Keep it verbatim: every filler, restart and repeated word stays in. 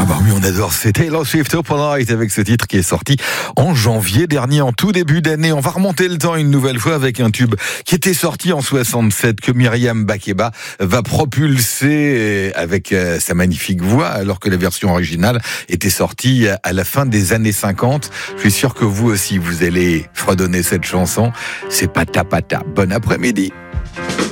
Ah bah oui, on adore, c'est Taylor Swift Open Night avec ce titre qui est sorti en janvier dernier, en tout début d'année. On va remonter le temps une nouvelle fois avec un tube qui était sorti en soixante-sept, que Myriam Makeba va propulser avec sa magnifique voix, alors que la version originale était sortie à la fin des années cinquante. Je suis sûr que vous aussi, vous allez fredonner cette chanson. C'est Pata Pata. Bon après-midi.